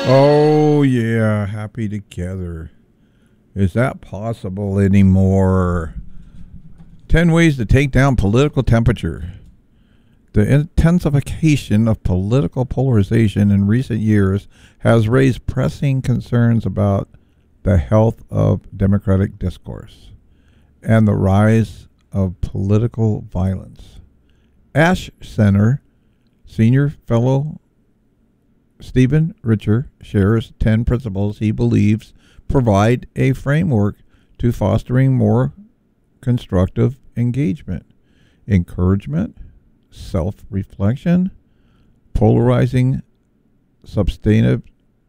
Oh, yeah, happy together. Is that possible anymore? 10 ways to take down political temperature. The intensification of political polarization in recent years has raised pressing concerns about the health of democratic discourse and the rise of political violence. Ash Center Senior Fellow Stephen Richer shares 10 principles he believes provide a framework to fostering more constructive engagement, encouragement, self-reflection, polarizing substantive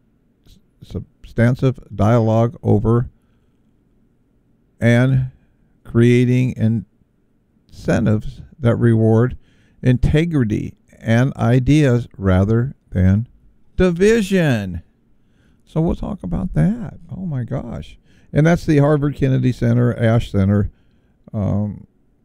dialogue over, and creating incentives that reward integrity and ideas rather than division. So we'll talk about that. Oh my gosh. And that's the Harvard Kennedy Center, Ash Center. And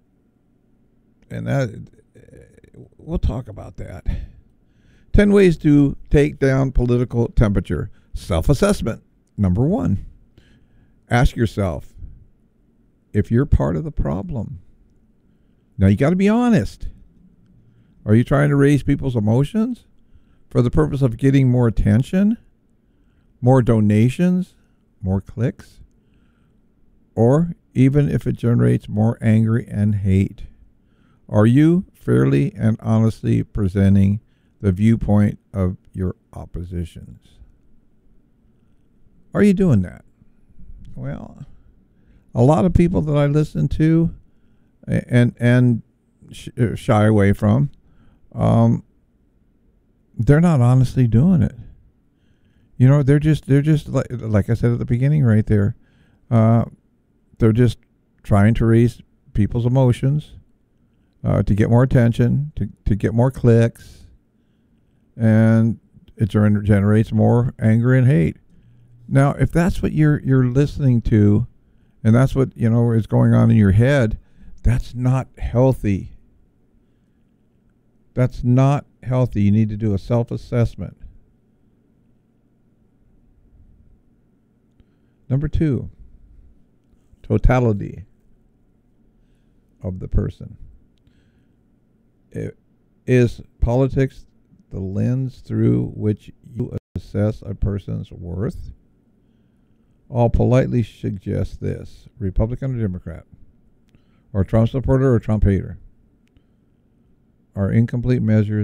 that we'll talk about that. 10 ways to take down political temperature. Self-assessment. Number 1. Ask yourself if you're part of the problem. Now you got to be honest. Are you trying to raise people's emotions for the purpose of getting more attention, more donations, more clicks, or even if it generates more anger and hate? Are you fairly and honestly presenting the viewpoint of your oppositions? Are you doing that? Well, a lot of people that I listen to and shy away from, they're not honestly doing it. You know, they're just like I said at the beginning right there, they're just trying to raise people's emotions, to get more attention, to get more clicks, and it generates more anger and hate. Now, if that's what you're listening to, and that's what is going on in your head, that's not healthy. That's not healthy. You need to do a self-assessment. Number 2, totality of the person. Is politics the lens through which you assess a person's worth? I'll politely suggest this: Republican or Democrat, or Trump supporter or Trump hater, are incomplete measures